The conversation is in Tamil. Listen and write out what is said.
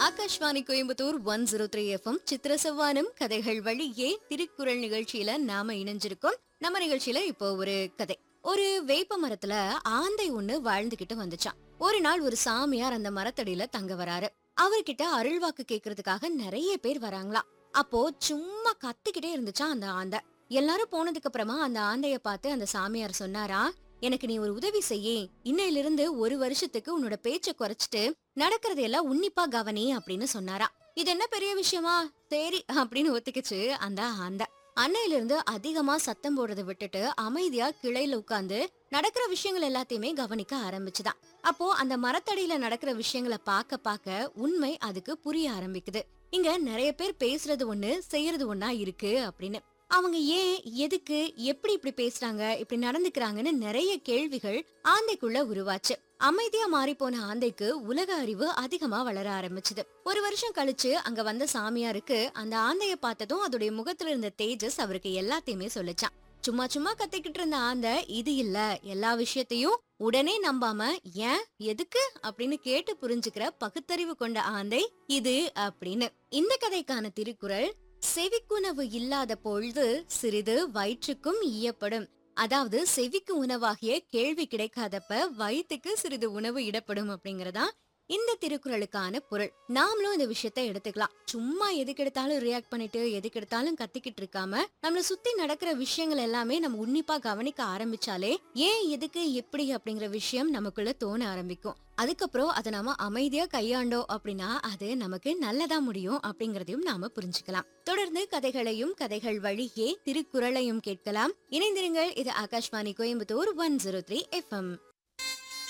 ஆகாஷ்வாணி கோயம்புத்தூர் 103 எஃப்எம் சித்திர செவ்வானம் கதைகள் வழியே திருக்குறள் நிகழ்ச்சியில நாம இணைஞ்சிருக்கோம். நம்ம நிகழ்ச்சியில இப்போ ஒரு கதை. ஒரு வேப்ப மரத்துல ஆந்தை ஒண்ணு வாழ்ந்துகிட்டு வந்துச்சான். ஒரு நாள் ஒரு சாமியார் அந்த மரத்தடியில தங்க வராரு. அவர்கிட்ட அருள்வாக்கு கேக்குறதுக்காக நிறைய பேர் வராங்களாம். அப்போ சும்மா கத்திக்கிட்டே இருந்துச்சான் அந்த ஆந்தை. எல்லாரும் போனதுக்கு அப்புறமா அந்த ஆந்தைய பார்த்து அந்த சாமியார் சொன்னாரா, எனக்கு நீ ஒரு உதவி செய்யே, இன்னையிலிருந்து ஒரு வருஷத்துக்கு உன்னோட பேச்ச குறைச்சிட்டு நடக்கிறது எல்லாம் உன்னிப்பா கவனி அப்படின்னு சொன்னாரா. இது என்ன பெரிய விஷயமா, சரி அப்படின்னு ஒத்துக்குச்சு அந்த ஆந்தை. அன்னையில இருந்து அதிகமா சத்தம் போடுறதை விட்டுட்டு அமைதியா கிளையில உட்கார்ந்து நடக்கிற விஷயங்கள் எல்லாத்தையுமே கவனிக்க ஆரம்பிச்சுதான். அப்போ அந்த மரத்தடியில நடக்கிற விஷயங்களை பார்க்க பார்க்க உண்மை அதுக்கு புரிய ஆரம்பிக்குது. இங்க நிறைய பேர் பேசுறது ஒண்ணு, செய்யறது ஒண்ணா இருக்கு அப்படின்னு. அவங்க ஏன், எதுக்கு, எப்படி இப்படி பேசுறாங்க, இப்படி நடந்துக்கிறாங்கன்னு நிறைய கேள்விகள் ஆந்தைக்குள்ள உருவாச்சு. அமைதியா மாறி போன ஆந்தைக்கு உலக அறிவு அதிகமா வளர ஆரம்பிச்சது. ஒரு வருஷம் கழிச்சு அங்க வந்த சாமியாருக்கு அந்த ஆந்தைய பார்த்ததும் அதோடைய முகத்துல இருந்த தேஜஸ் அவருக்கு எல்லாத்தையுமே சொல்லிச்சான். சும்மா சும்மா கத்திக்கிட்டு இருந்த ஆந்தை இது இல்ல, எல்லா விஷயத்தையும் உடனே நம்பாம ஏன், எதுக்கு அப்படின்னு கேட்டு புரிஞ்சுக்கிற பகுத்தறிவு கொண்ட ஆந்தை இது அப்படின்னு. இந்த கதைக்கான திருக்குறள், செவிக்குணவு இல்லாத பொழுது சிறிது வயிற்றுக்கும் ஈயப்படும். அதாவது செவிக்கு உணவாகிய கேள்வி கிடைக்காதப்ப வயிற்றுக்கு சிறிது உணவு இடப்படும் அப்படிங்கறதா இந்த திருக்குறளுக்கான பொருள். நாமளும் இந்த விஷயத்த எடுத்துக்கலாம். சும்மா எதுக்கு எடுத்தாலும் ரியாக்ட் பண்ணிட்டு எதுக்கு எடுத்தாலும் கத்திக்கிட்டு இருக்காம நம்மள சுத்தி நடக்கிற விஷயங்கள் எல்லாமே நம்ம உன்னிப்பா கவனிக்க ஆரம்பிச்சாலே ஏன், எதுக்கு, எப்படி அப்படிங்கிற விஷயம் நமக்குள்ள தோண ஆரம்பிக்கும். அதுக்கப்புறம் அதை நாம அமைதியா கையாண்டோம் அப்படின்னா அது நமக்கு நல்லதா முடியும் அப்படிங்கறதையும் நாம புரிஞ்சுக்கலாம். தொடர்ந்து கதைகளையும் கதைகள் வழியே திருக்குறளையும் கேட்கலாம். இணைந்திருங்கள். இது ஆகாஷ்வாணி கோயம்புத்தூர் 103 FM.